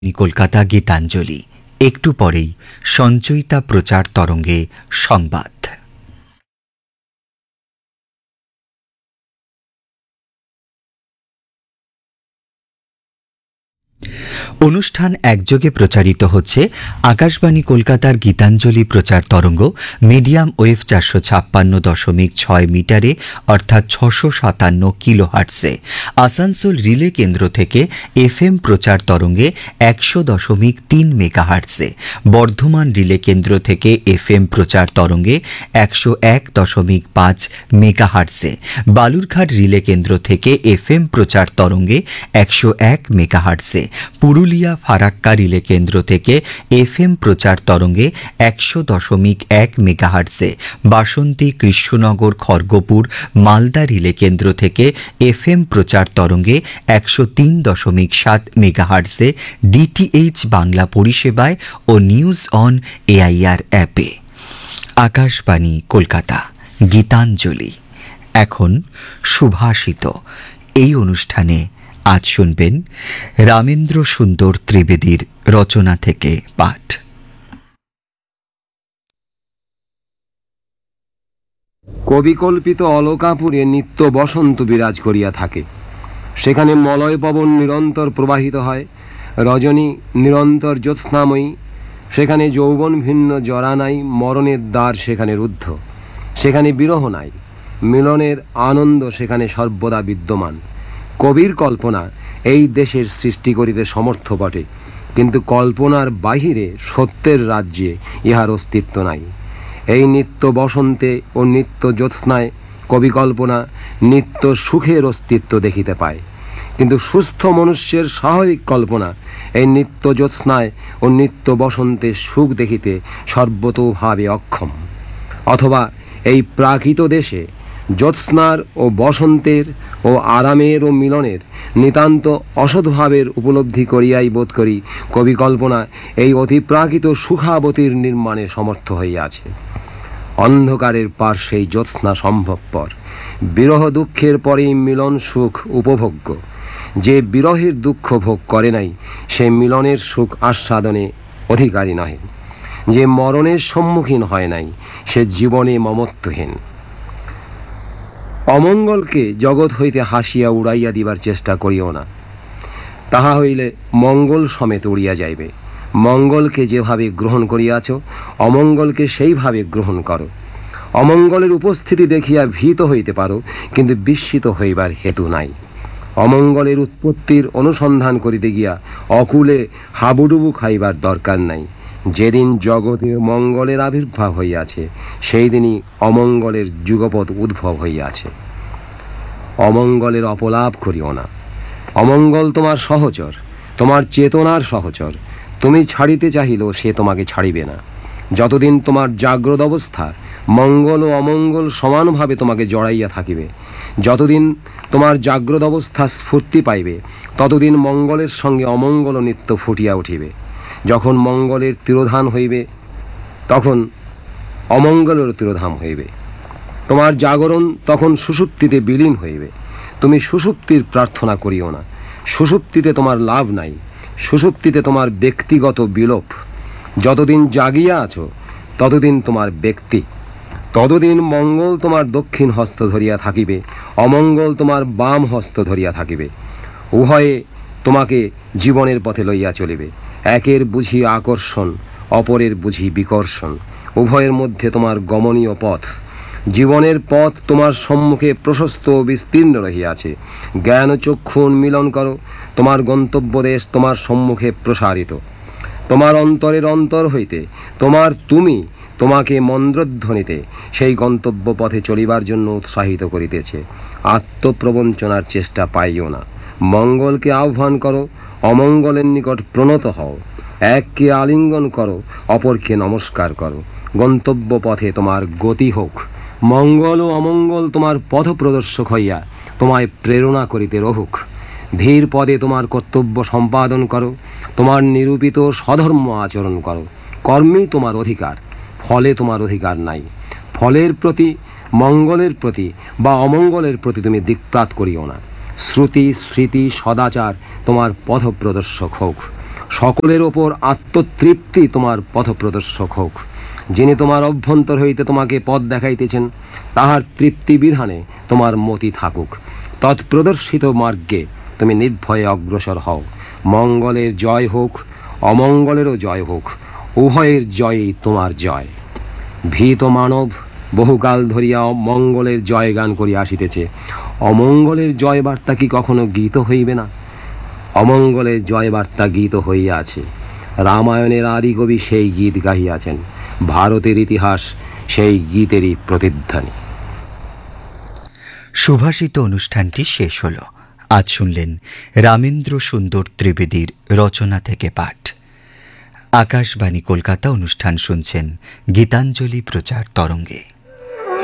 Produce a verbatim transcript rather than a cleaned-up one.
কলকাতা গীতাঞ্জলি একটু পরেই সঞ্চয়িতা প্রচার তরঙ্গে সংবাদ। অনুষ্ঠান একযোগে প্রচারিত হচ্ছে আকাশবাণী কলকাতার গীতাঞ্জলি প্রচার তরঙ্গ মিডিয়াম ওয়েভ চারশো ছাপ্পান্ন দশমিক ছয় মিটারে অর্থাৎ ছশো সাতান্ন কিলো হার্টসে, আসানসোল রিলে কেন্দ্র থেকে এফ এম প্রচার তরঙ্গে একশো দশমিক তিন মেগা হার্টসে, বর্ধমান রিলে কেন্দ্র থেকে এফ এম প্রচার তরঙ্গে একশো এক দশমিক পাঁচ মেগা হার্টসে, বালুরঘাট রিলে কেন্দ্র থেকে এফ এম প্রচার তরঙ্গে একশো এক মেগা হার্টসে, পুরুলিয়া ফারাক্কা রিলে কেন্দ্র থেকে এফ এম প্রচার তরঙ্গে একশো দশমিক এক মেগাহার্টসে, বাসন্তী কৃষ্ণনগর খড়গপুর মালদা রিলে কেন্দ্র থেকে এফ এম প্রচার তরঙ্গে একশো তিন দশমিক সাত মেগাহার্টসে, ডিটিএইচ বাংলা পরিষেবায় ও নিউজ অন এআইআর অ্যাপে। আকাশবাণী কলকাতা গীতাঞ্জলি, এখন সুভাষিত। এই অনুষ্ঠানে আজ শুনবেন রামেন্দ্র সুন্দর ত্রিবেদীর রচনা থেকে পাঠ। কবিকল্পিত অলকাপুরে নিত্য বসন্ত বিরাজ করিয়া থাকে। সেখানে মলয় পবন নিরন্তর প্রবাহিত হয়, রজনী নিরন্তর জ্যোৎস্নাময়ী। সেখানে যৌবন ভিন্ন জরা নাই, মরণের দ্বার সেখানে রুদ্ধ। সেখানে বিরহ নাই, মিলনের আনন্দ সেখানে সর্বদা বিদ্যমান। কবির কল্পনা এই দেশের সৃষ্টি করিতে সমর্থ বটে, কিন্তু কল্পনার বাহিরে সত্যের রাজ্যে ইহার অস্তিত্ব নাই। এই নিত্য বসন্তে ও নিত্য জ্যোৎস্নায় কবি কল্পনা নিত্য সুখের অস্তিত্ব দেখিতে পায়, কিন্তু সুস্থ মনুষ্যের স্বাভাবিক কল্পনা এই নিত্য জ্যোৎস্নায় ও নিত্য বসন্তে সুখ দেখিতে সর্বতোভাবে অক্ষম। অথবা এই প্রাকৃত দেশে জ্যোৎস্নার ও বসন্তের ও আরামের ও মিলনের নিতান্ত অসৎভাবের উপলব্ধি করিয়াই বোধ করি কবি কল্পনা এই অতিপ্রাকৃত সুখাবতীর নির্মাণে সমর্থ হইয়াছে। অন্ধকারের পার্শ্বেই জ্যোৎস্না সম্ভবপর, বিরহ দুঃখের পরেই মিলন সুখ উপভোগ্য। যে বিরহের দুঃখ ভোগ করে নাই, সে মিলনের সুখ আস্বাদনে অধিকারী নহে। যে মরণের সম্মুখীন হয় নাই, সে জীবনে মমত্বহীন। অমঙ্গলকে জগৎ হইতে হাসিয়া উড়াইয়া দিবার চেষ্টা করিও না, তাহা হইলে মঙ্গল সমেত উড়িয়া যাইবে। মঙ্গলকে যেভাবে গ্রহণ করিয়াছ, অমঙ্গলকে সেইভাবে গ্রহণ করো। অমঙ্গলের উপস্থিতি দেখিয়া ভীত হইতে পারো, কিন্তু বিস্মিত হইবার হেতু নাই। অমঙ্গলের উৎপত্তির অনুসন্ধান করিতে গিয়া অকুলে হাবুডুবু খাইবার দরকার নাই। যেদিন জগতে মঙ্গলের আবির্ভাব হইয়াছে, সেই দিনই অমঙ্গলের যুগপৎ উদ্ভব হইয়াছে। অমঙ্গলের অপলাপ করিও না। অমঙ্গল তোমার সহচর, তোমার চেতনার সহচর। তুমি ছাড়িতে চাহিলেও সে তোমাকে ছাড়িবে না। যতদিন তোমার জাগ্রত অবস্থা, মঙ্গল ও অমঙ্গল সমানভাবে তোমাকে জড়াইয়া থাকিবে। যতদিন তোমার জাগ্রত অবস্থা স্ফূর্তি পাইবে, ততদিন মঙ্গলের সঙ্গে অমঙ্গল নিত্য ফুটিয়া উঠিবে। যখন মঙ্গলের তিরোধান হইবে, তখন অমঙ্গলের তিরোধান হইবে। তোমার জাগরণ তখন সুষুপ্তিতে বিলীন হইবে। তুমি সুষুপ্তির প্রার্থনা করিও না। সুষুপ্তিতে তোমার লাভ নাই। সুষুপ্তিতে তোমার ব্যক্তিগত বিলোপ। যতদিন জাগিয়া আছো, ততদিন তোমার ব্যক্তি। ততদিন মঙ্গল তোমার দক্ষিণ হস্ত ধরিয়া থাকিবে, অমঙ্গল তোমার বাম হস্ত ধরিয়া থাকিবে। উভয়ে তোমাকে জীবনের পথে লইয়া চলিবে। একের বুঝি আকর্ষণ, অপরের বুঝি বিকর্ষণ। উভয়ের মধ্যে তোমার গমনীয় পথ। জীবনের পথ তোমার সম্মুখে প্রশস্ত ও বিস্তীর্ণ রহিয়াছে। জ্ঞান চক্ষু উন্মিলন করো, তোমার গন্তব্য দেশ তোমার সম্মুখে প্রসারিত। তোমার অন্তরের অন্তর হইতে তোমার তুমি তোমাকে মন্দ্রধ্বনিতে সেই গন্তব্য পথে চলিবার জন্য উৎসাহিত করিতেছে। আত্মপ্রবঞ্চনার চেষ্টা পাইও না। মঙ্গলকে আহ্বান করো, অমঙ্গলের নিকট প্রণত হও। এককে আলিঙ্গন করো, অপরকে নমস্কার করো। গন্তব্য পথে তোমার গতি হোক। মঙ্গল ও অমঙ্গল তোমার পথ প্রদর্শক হইয়া তোমায় প্রেরণা করিতে রহুক। ধীর পদে তোমার কর্তব্য সম্পাদন করো। তোমার নিরূপিত স্বধর্ম আচরণ করো। কর্মেই তোমার অধিকার, ফলে তোমার অধিকার নাই। ফলের প্রতি, মঙ্গলের প্রতি বা অমঙ্গলের প্রতি তুমি দিকপাত করিও না। শ্রুতি স্মৃতি সদাচার তোমার পথ প্রদর্শক হোক। সকলের ওপর আত্মতৃপ্তি তোমার পথপ্রদর্শক হোক। যিনি তোমার অভ্যন্তর হইতে তোমাকে পথ দেখাইতেছেন, তাহার তৃপ্তি বিধানে তোমার মতি থাকুক। তৎপ্রদর্শিত মার্গে তুমি নির্ভয়ে অগ্রসর হও। মঙ্গলের জয় হোক, অমঙ্গলেরও জয় হোক, উভয়ের জয়ই তোমার জয়। ভীত মানব বহুকাল ধরিয়া মঙ্গলের জয় গান করিয়া আসিতেছে। অমঙ্গলের জয় বার্তা কি কখনো গীত হইবে না? অমঙ্গলের জয় বার্তা গীত হইয়াছে। রামায়ণের আদি কবি সেই গীত গাহিয়াছেন। ভারতের ইতিহাস সেই গীতেরই প্রতিধ্বনি। সুভাষিত অনুষ্ঠানটি শেষ হল। আজ শুনলেন রামেন্দ্র সুন্দর ত্রিবেদীর রচনা থেকে পাঠ। আকাশবাণী কলকাতা অনুষ্ঠান শুনছেন গীতাঞ্জলি প্রচার তরঙ্গে।